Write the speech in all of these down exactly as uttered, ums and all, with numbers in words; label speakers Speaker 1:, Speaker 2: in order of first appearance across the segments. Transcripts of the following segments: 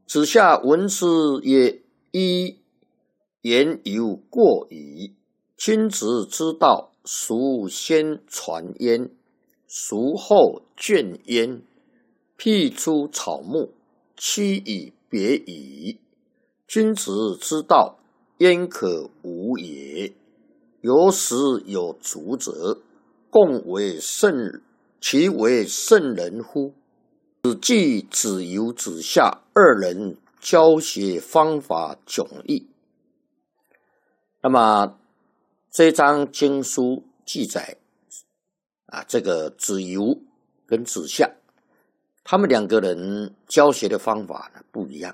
Speaker 1: 子夏闻之曰：一言犹过矣。君子之道，孰先传焉？孰后倦焉？辟出草木，期以别矣。君子之道，焉可无也？有始有终者，共为圣，其为圣人乎？子季、子游、子夏二人教学方法迥异。那么这章经书记载啊，这个子游跟子夏，他们两个人教学的方法呢不一样。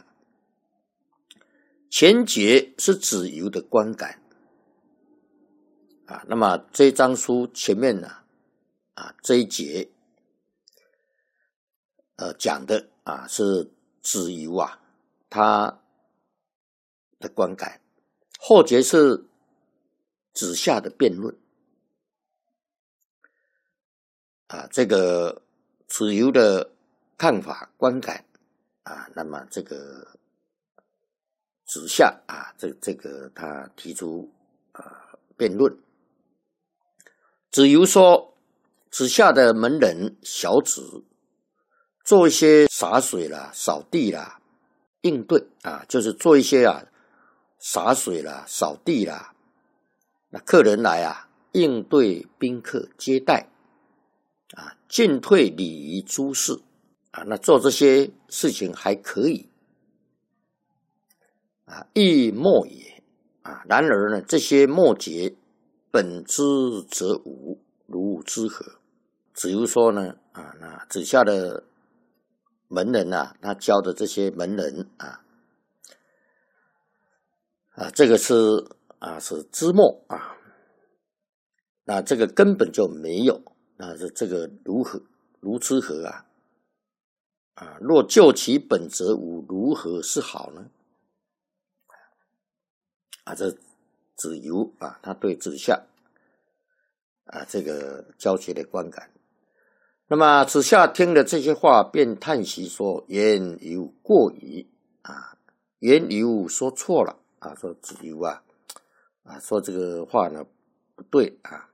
Speaker 1: 前节是子游的观感啊，那么这章书前面呢啊这一节呃讲的啊是子游啊他的观感，后节是子夏的辩论啊，这个子游的看法观感啊，那么这个子夏啊，这这个他提出啊辩论。子游说，子夏的门人小子做一些洒水啦、扫地啦、应对啊，就是做一些啊洒水啦、扫地啦，那客人来啊，应对宾客接待啊，进退礼仪诸事啊，那做这些事情还可以啊，亦末也啊。然而呢，这些末节本之则无，如之何？子游说呢啊，那子夏的门人啊，他教的这些门人啊啊，这个是啊是之末啊，那这个根本就没有，那是这个如何如之何啊？啊，若就其本则无，如何是好呢？啊，这子游啊，他对子夏啊这个教学的观感。那么子夏听了这些话，便叹息说：“言犹过矣啊！言犹说错了啊！说子游啊啊，说这个话呢不对啊。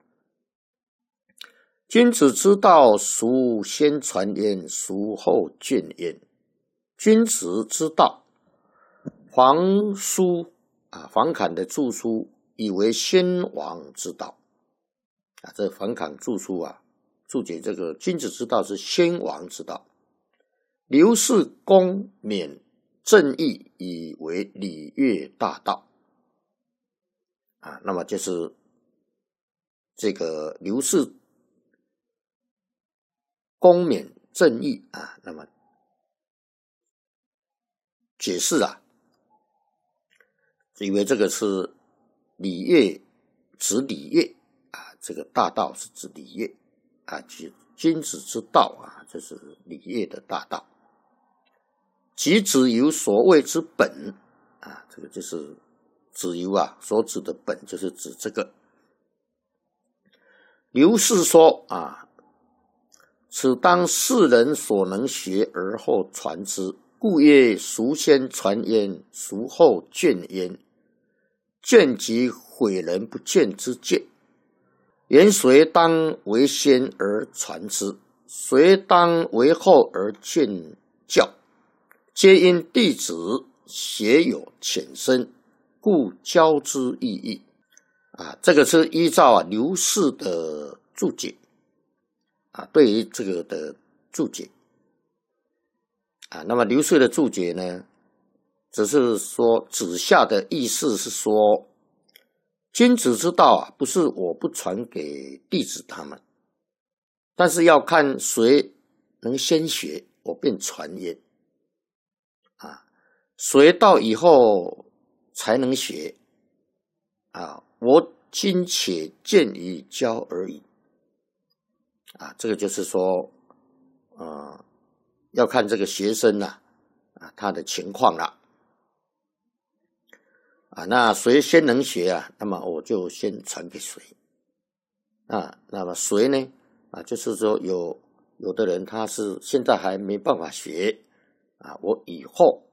Speaker 1: 君子之道，孰先传焉？孰后倦焉？君子之道，黄书啊，房侃的著书以为先王之道啊，这房侃著书啊。”注解这个君子之道是先王之道，刘氏公冕正义以为礼乐大道啊，那么就是这个刘氏公冕正义啊，那么解释啊，以为这个是礼乐，指礼乐啊，这个大道是指礼乐。啊，君子之道啊，这是礼乐的大道。即子游所谓之本啊，这个就是子游啊所指的本，就是指这个。刘氏说啊，此当世人所能学而后传之，故曰：孰先传焉？孰后倦焉？倦即毁人不倦之见。言谁当为先而传之？谁当为后而劝教？皆因弟子学有浅深，故教之意义。啊，这个是依照啊刘氏的注解啊，对于这个的注解啊，那么刘氏的注解呢，只是说子夏的意思是说。君子之道啊，不是我不传给弟子他们，但是要看谁能先学，我便传焉。啊，谁到以后才能学啊？我今且见于教而已。啊，这个就是说，呃，要看这个学生呐、啊，啊，他的情况了。啊，那谁先能学啊？那么我就先传给谁啊？那么谁呢？啊，就是说有有的人他是现在还没办法学啊，我以后